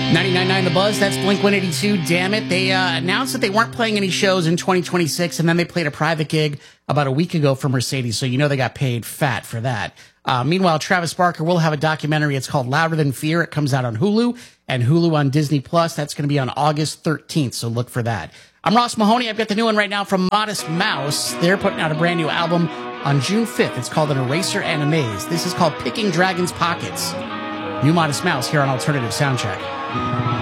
99.9 The Buzz, that's Blink-182, damn it. They announced that they weren't playing any shows in 2026, and then they played a private gig about a week ago for Mercedes, so you know they got paid fat for that. Meanwhile, Travis Barker will have a documentary. It's called Louder Than Fear. It comes out on Hulu, and Hulu on Disney+. That's going to be on August 13th, so look for that. I'm Ross Mahoney. I've got the new one right now from Modest Mouse. They're putting out a brand new album on June 5th. It's called An Eraser and a Maze. This is called Picking Dragon's Pockets. New Modest Mouse here on Alternative Soundcheck.